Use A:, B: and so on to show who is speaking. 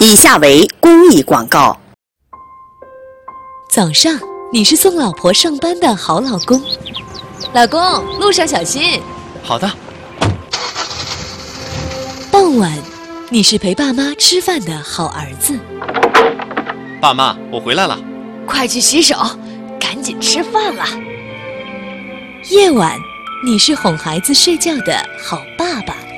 A: 以下为公益广告。
B: 早上，你是送老婆上班的好老公。
C: 老公，路上小心。
D: 好的。
B: 傍晚，你是陪爸妈吃饭的好儿子。
D: 爸妈，我回来了。
C: 快去洗手，赶紧吃饭了。
B: 夜晚，你是哄孩子睡觉的好爸爸。